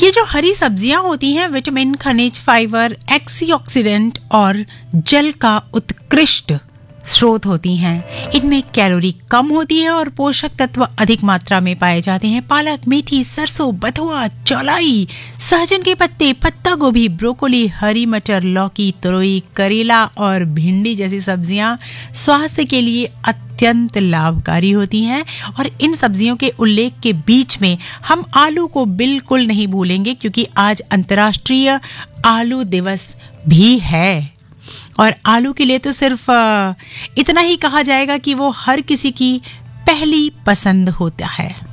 ये जो हरी सब्जियां होती हैं विटामिन, खनिज, फाइबर, एंटीऑक्सीडेंट और जल का उत्कृष्ट स्रोत होती हैं। इनमें कैलोरी कम होती है और पोषक तत्व अधिक मात्रा में पाए जाते हैं। पालक, मेथी, सरसों, बथुआ, चौलाई, सहजन के पत्ते, पत्ता गोभी, ब्रोकोली, हरी मटर, लौकी, तुरई, करेला और भिंडी जैसी सब्जियां स्वास्थ्य के लिए अत्यंत लाभकारी होती हैं। और इन सब्जियों के उल्लेख के बीच में हम आलू को बिल्कुल नहीं भूलेंगे, क्योंकि आज अंतर्राष्ट्रीय आलू दिवस भी है। और आलू के लिए तो सिर्फ इतना ही कहा जाएगा कि वो हर किसी की पहली पसंद होता है।